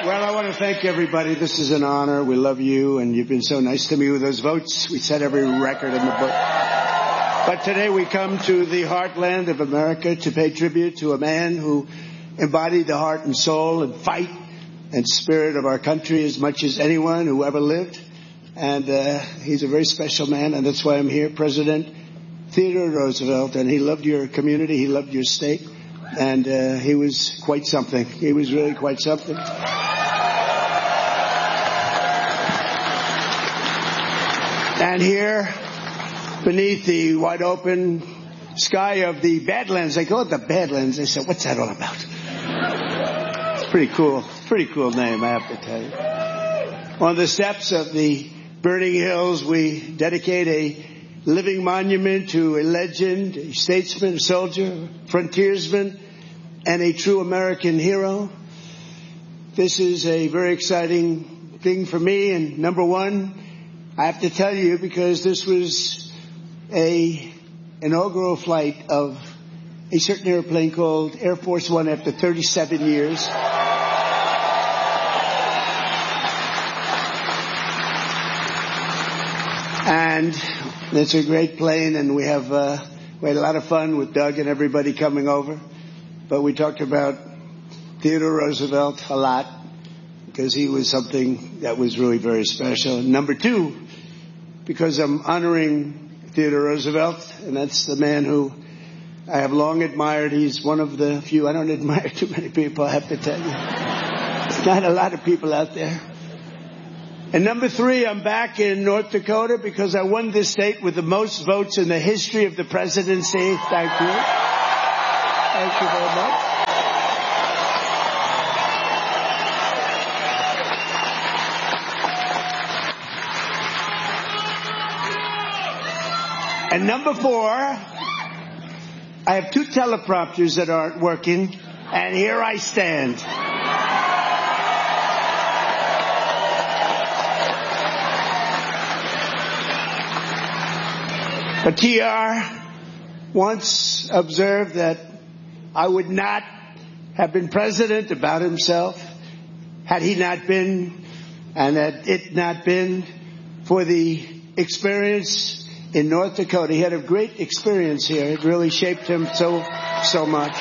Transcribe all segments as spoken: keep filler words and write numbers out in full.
Well, I want to thank everybody. This is an honor. We love you, and you've been so nice to me with those votes. We set every record in the book. But today we come to the heartland of America to pay tribute to a man who embodied the heart and soul and fight and spirit of our country as much as anyone who ever lived. And uh, he's a very special man, and that's why I'm here, President Theodore Roosevelt. And he loved your community. He loved your state. And uh, he was quite something. He was really quite something. And here, beneath the wide open sky of the Badlands, they call it the Badlands. They said, what's that all about? It's pretty cool. Pretty cool name, I have to tell you. On the steps of the burning hills, we dedicate a living monument to a legend, a statesman, a soldier, frontiersman, and a true American hero. This is a very exciting thing for me. And number one, I have to tell you, because this was a inaugural flight of a certain airplane called Air Force One after thirty-seven years. And it's a great plane, and we have uh, we had a lot of fun with Doug and everybody coming over. But we talked about Theodore Roosevelt a lot because he was something that was really very special. And number two, because I'm honoring Theodore Roosevelt, and that's the man who I have long admired. He's one of the few. I don't admire too many people, I have to tell you. There's not a lot of people out there. And number three, I'm back in North Dakota because I won this state with the most votes in the history of the presidency. Thank you. Thank you very much. And number four, I have two teleprompters that aren't working, and here I stand. But T R once observed that I would not have been president about himself had he not been, and had it not been for the experience in North Dakota. He had a great experience here. It really shaped him so, so much.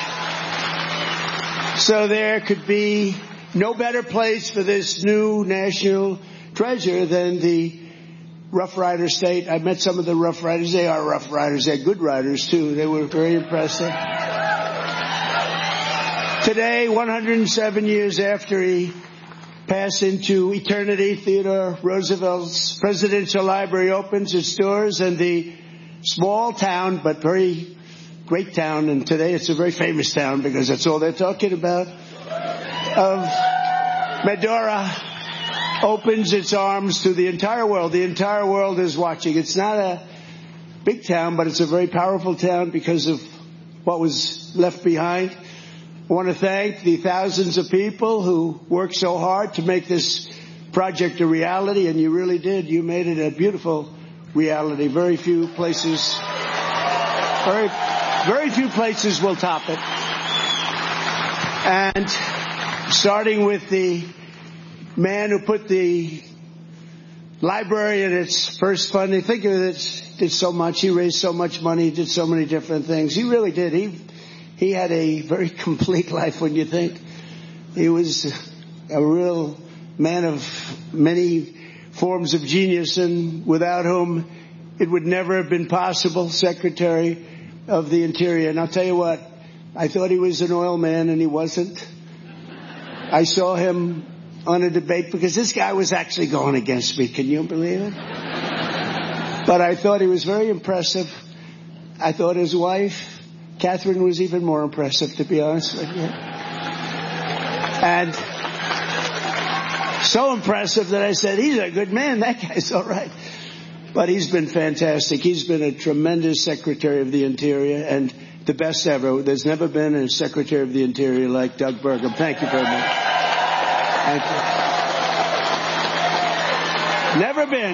So there could be no better place for this new national treasure than the Rough Rider state. I met some of the Rough Riders. They are Rough Riders. They're good riders, too. They were very impressive. Today, one hundred seven years after he passed into eternity, Theodore Roosevelt's Presidential Library opens its doors, and the small town, but very great town, and today it's a very famous town because that's all they're talking about, of Medora opens its arms to the entire world. The entire world is watching. It's not a big town, but it's a very powerful town because of what was left behind. I want to thank the thousands of people who worked so hard to make this project a reality, and you really did. You made it a beautiful reality. Very few places, very, very few places will top it. And starting with the man who put the library in its first funding, think of it, did so much. He raised so much money. He did so many different things. He really did. He he had a very complete life when you think. He was a real man of many forms of genius, and without whom it would never have been possible. Secretary of the Interior. And I'll tell you what, I thought he was an oil man, and he wasn't. I saw him on a debate because this guy was actually going against me. Can you believe it? But I thought he was very impressive. I thought his wife, Catherine, was even more impressive, to be honest with you. And so impressive that I said, he's a good man. That guy's all right. But he's been fantastic. He's been a tremendous Secretary of the Interior and the best ever. There's never been a Secretary of the Interior like Doug Burgum. Thank you very much. Thank you. Never been.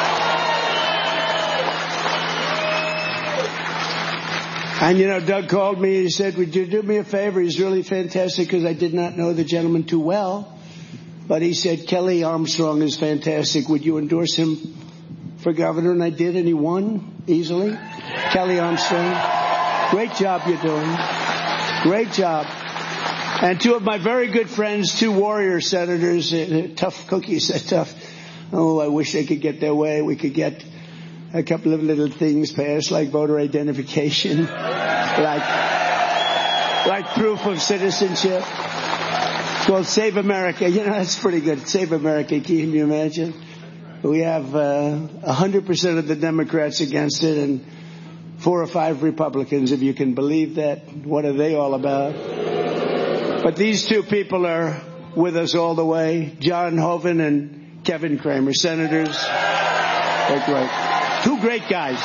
And, you know, Doug called me. He said, would you do me a favor? He's really fantastic because I did not know the gentleman too well. But he said, Kelly Armstrong is fantastic. Would you endorse him for governor? And I did, and he won easily. Kelly Armstrong, great job you're doing. Great job. And two of my very good friends, two warrior senators, uh, tough cookies, uh, tough. Oh, I wish they could get their way. We could get a couple of little things passed, like voter identification, like, like proof of citizenship. It's called Save America. You know, that's pretty good. Save America. Can you imagine? We have uh, one hundred percent of the Democrats against it and four or five Republicans, if you can believe that. What are they all about? But these two people are with us all the way. John Hoeven and Kevin Cramer, senators. They're great. Two great guys.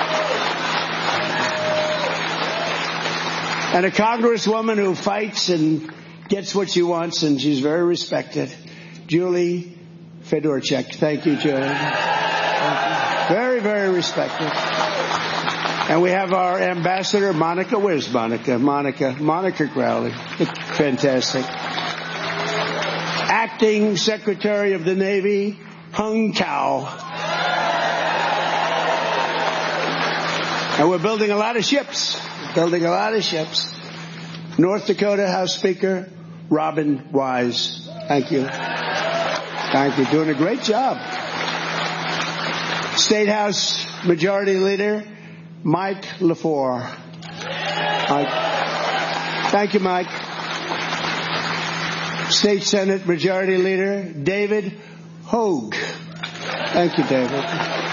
And a congresswoman who fights and gets what she wants, and she's very respected. Julie Fedorchak. Thank you, Julie. Thank you. Very, very respected. And we have our ambassador, Monica. Where's Monica? Monica. Monica Crowley. Fantastic. Acting Secretary of the Navy, Hung Cao. And we're building a lot of ships. Building a lot of ships. North Dakota House Speaker, Robin Wise. Thank you. Thank you. Doing a great job. State House Majority Leader, Mike LaFleur. Mike. Thank you, Mike. State Senate Majority Leader, David Hogue. Thank you, David.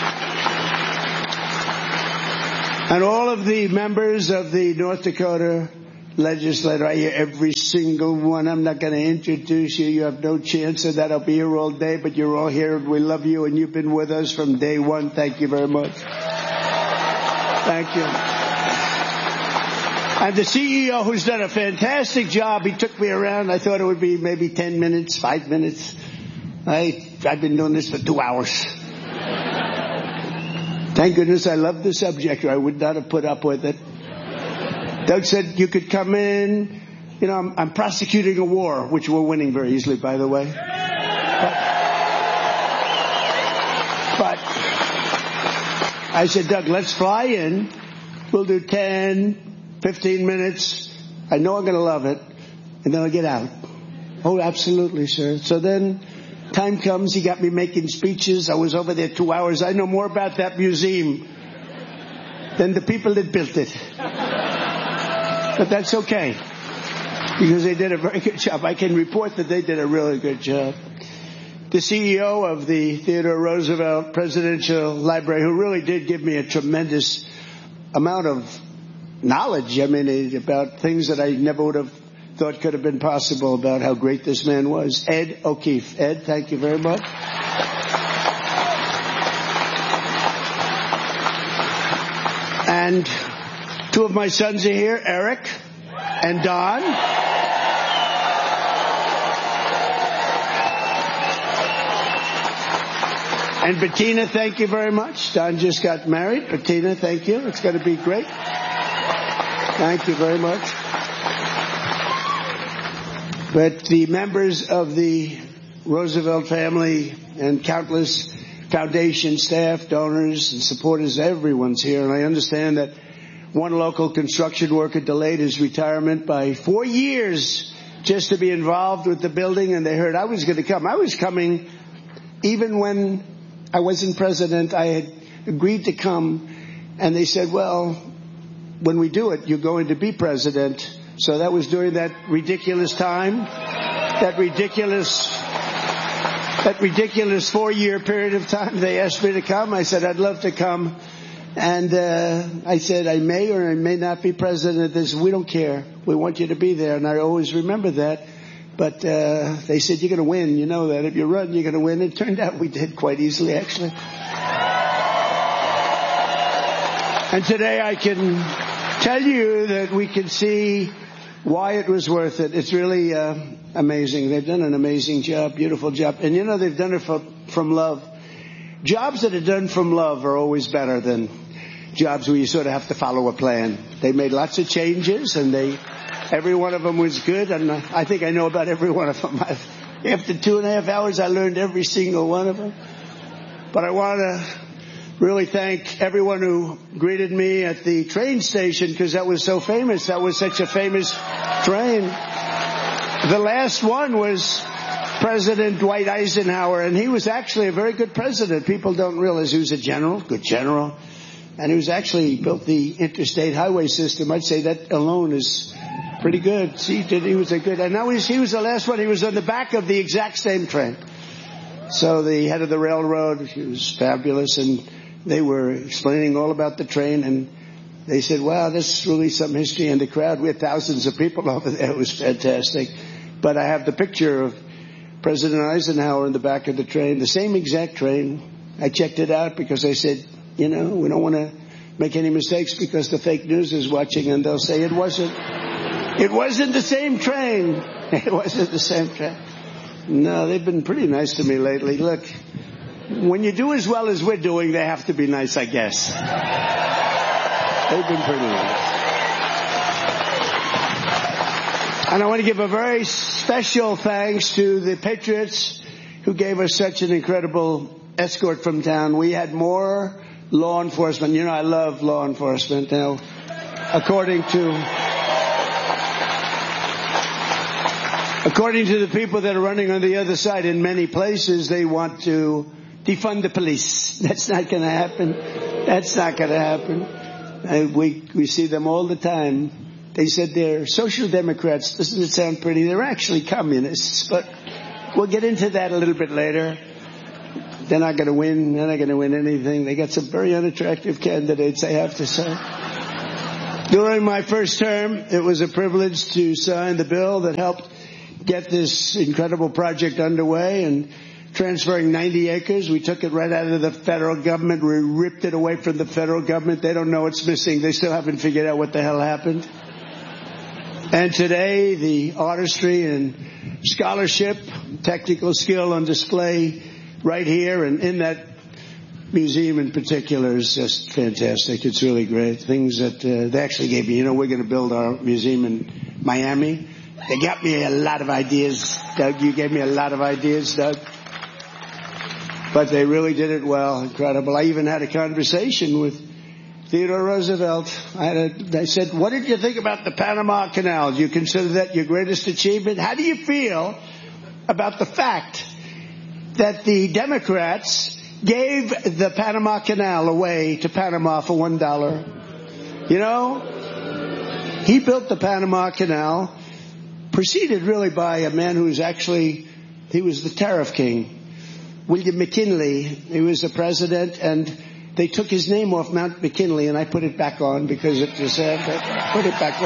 And all of the members of the North Dakota legislature, I hear every single one. I'm not going to introduce you. You have no chance of that. I'll be here all day, but you're all here and we love you and you've been with us from day one. Thank you very much. Thank you. And the C E O, who's done a fantastic job, he took me around. I thought it would be maybe ten minutes, five minutes. I, I've been doing this for two hours. Thank goodness I love the subject, or I would not have put up with it. Doug said you could come in. You know, I'm, I'm prosecuting a war, which we're winning very easily, by the way. But, but I said, Doug, let's fly in. We'll do ten, fifteen minutes. I know I'm going to love it. And then I'll get out. Oh, absolutely, sir. So then time comes. He got me making speeches. I was over there two hours. I know more about that museum than the people that built it. But that's okay, because they did a very good job. I can report that they did a really good job. The C E O of the Theodore Roosevelt Presidential Library, who really did give me a tremendous amount of knowledge, I mean, about things that I never would have thought could have been possible about how great this man was. Ed O'Keefe. Ed, thank you very much. And two of my sons are here, Eric and Don. And Bettina, thank you very much. Don just got married. Bettina, thank you. It's going to be great. Thank you very much. But the members of the Roosevelt family and countless foundation staff, donors, and supporters, everyone's here. And I understand that one local construction worker delayed his retirement by four years just to be involved with the building, and they heard I was going to come. I was coming even when I wasn't president. I had agreed to come, and they said, well, when we do it, you're going to be president. So that was during that ridiculous time, that ridiculous, that ridiculous four-year period of time. They asked me to come. I said, I'd love to come. And uh, I said, I may or I may not be president of this. We don't care. We want you to be there. And I always remember that. But uh, they said, you're going to win. You know that. If you run, you're going to win. It turned out we did quite easily, actually. And today I can tell you that we can see why it was worth it. It's really uh, amazing. They've done an amazing job, beautiful job. And, you know, they've done it for, from love. Jobs that are done from love are always better than jobs where you sort of have to follow a plan. They made lots of changes, and they, every one of them was good, and I think I know about every one of them. I've After two and a half hours, I learned every single one of them. But I want to really thank everyone who greeted me at the train station, because that was so famous. That was such a famous train. The last one was President Dwight Eisenhower, and he was actually a very good president. People don't realize he was a general, good general. And he was actually he built the interstate highway system. I'd say that alone is pretty good. See, he was a good, and now he's, he was the last one. He was on the back of the exact same train. So the head of the railroad, he was fabulous, and they were explaining all about the train, and they said, wow, this is really some history in the crowd. We had thousands of people over there. It was fantastic. But I have the picture of President Eisenhower in the back of the train, the same exact train. I checked it out because I said, you know, we don't want to make any mistakes because the fake news is watching, and they'll say it wasn't. It wasn't the same train. It wasn't the same train. No, they've been pretty nice to me lately. Look, when you do as well as we're doing, they have to be nice, I guess. They've been pretty nice. And I want to give a very special thanks to the Patriots who gave us such an incredible escort from town. We had more law enforcement. You know, I love law enforcement. Now, according to... According to the people that are running on the other side, in many places, they want to defund the police. That's not going to happen. That's not going to happen. And we we see them all the time. They said they're social democrats. Doesn't it sound pretty? They're actually communists. But we'll get into that a little bit later. They're not going to win. They're not going to win anything. They got some very unattractive candidates, I have to say. During my first term, it was a privilege to sign the bill that helped get this incredible project underway and transferring ninety acres. We took it right out of the federal government. We ripped it away from the federal government. They don't know it's missing. They still haven't figured out what the hell happened. And today, the artistry and scholarship, technical skill on display right here and in that museum in particular is just fantastic. It's really great. Things that uh, they actually gave me. You know, we're going to build our museum in Miami. They got me a lot of ideas, Doug. You gave me a lot of ideas, Doug. But they really did it well. Incredible. I even had a conversation with Theodore Roosevelt. I, had a, I said, what did you think about the Panama Canal? Do you consider that your greatest achievement? How do you feel about the fact that the Democrats gave the Panama Canal away to Panama for one dollar? You know, he built the Panama Canal, preceded really by a man who was actually, he was the tariff king, William McKinley. He was the president, and they took his name off Mount McKinley, and I put it back on because it was sad. I put it back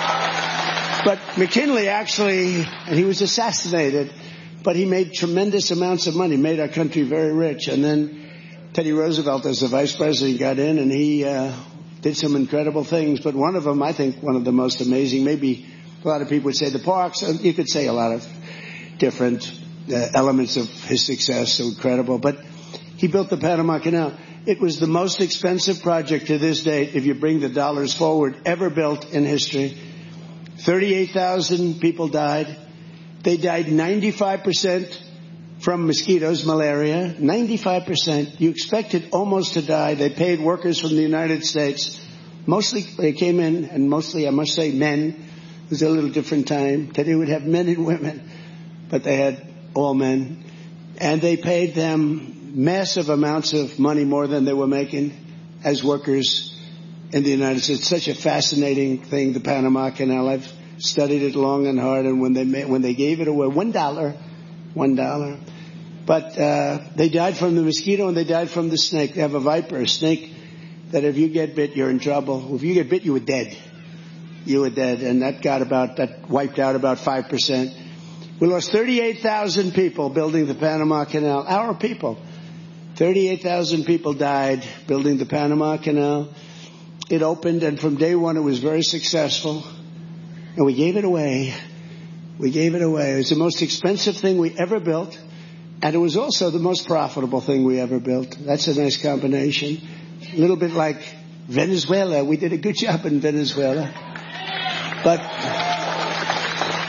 on. But McKinley actually, and he was assassinated, but he made tremendous amounts of money, made our country very rich. And then Teddy Roosevelt, as the vice president, got in, and he uh, did some incredible things. But one of them, I think, one of the most amazing, maybe a lot of people would say the parks. You could say a lot of different uh, elements of his success, so incredible. But he built the Panama Canal. It was the most expensive project to this date, if you bring the dollars forward, ever built in history. thirty-eight thousand people died. They died ninety-five percent from mosquitoes, malaria. ninety-five percent. You expected almost to die. They paid workers from the United States. Mostly they came in, and mostly, I must say, men. It was a little different time. Today would have men and women, but they had all men. And they paid them massive amounts of money, more than they were making as workers in the United States. It's such a fascinating thing, the Panama Canal. I've studied it long and hard, and when they made, when they gave it away, one dollar, one dollar. But uh, they died from the mosquito and they died from the snake. They have a viper, a snake, that if you get bit, you're in trouble. If you get bit, you were dead. You were dead, and that got about, that wiped out about five percent. We lost thirty-eight thousand people building the Panama Canal. Our people. thirty-eight thousand people died building the Panama Canal. It opened, and from day one it was very successful. And we gave it away. We gave it away. It was the most expensive thing we ever built, and it was also the most profitable thing we ever built. That's a nice combination. A little bit like Venezuela. We did a good job in Venezuela. But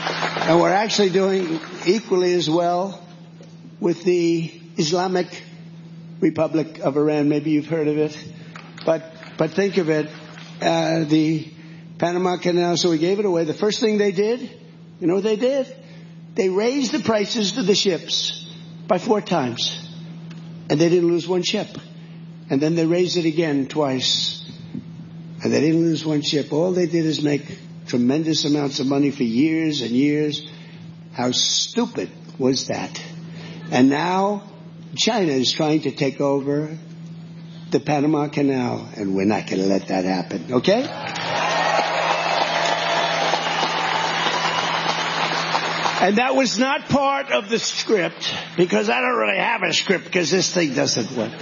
And we're actually doing equally as well with the Islamic Republic of Iran. Maybe you've heard of it. But but think of it, uh, the Panama Canal, so we gave it away. The first thing they did, you know what they did? They raised the prices to the ships by four times. And they didn't lose one ship. And then they raised it again twice. And they didn't lose one ship. All they did is make tremendous amounts of money for years and years. How stupid was that? And now China is trying to take over the Panama Canal, and we're not going to let that happen, okay? And that was not part of the script, because I don't really have a script, because this thing doesn't work.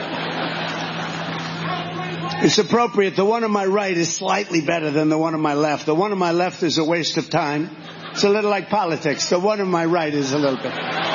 It's appropriate. The one on my right is slightly better than the one on my left. The one on my left is a waste of time. It's a little like politics. The one on my right is a little bit.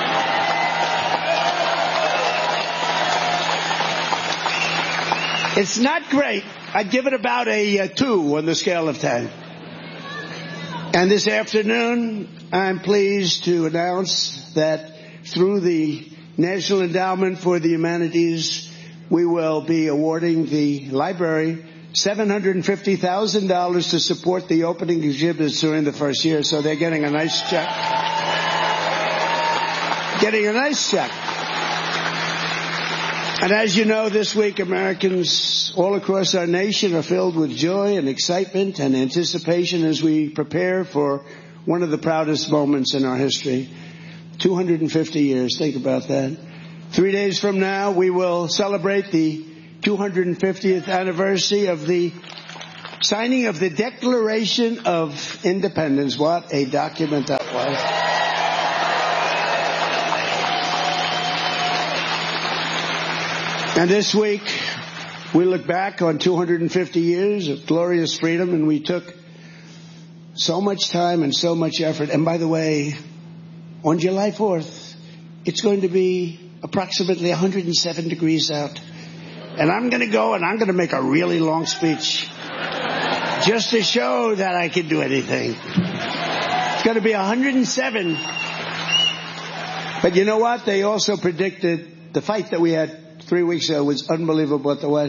It's not great. I'd give it about a uh, two on the scale of ten. And this afternoon, I'm pleased to announce that through the National Endowment for the Humanities, we will be awarding the library seven hundred fifty thousand dollars to support the opening exhibits during the first year. So they're getting a nice check. Getting a nice check. And as you know, this week Americans all across our nation are filled with joy and excitement and anticipation as we prepare for one of the proudest moments in our history. two hundred fifty years, think about that. Three days from now, we will celebrate the two hundred fiftieth anniversary of the signing of the Declaration of Independence. What a document that was. And this week, we look back on two hundred fifty years of glorious freedom, and we took so much time and so much effort. And by the way, on July fourth, it's going to be approximately one hundred seven degrees out. And I'm going to go and I'm going to make a really long speech just to show that I can do anything. It's going to be one hundred seven. But you know what? They also predicted the fight that we had three weeks ago was unbelievable at the White House.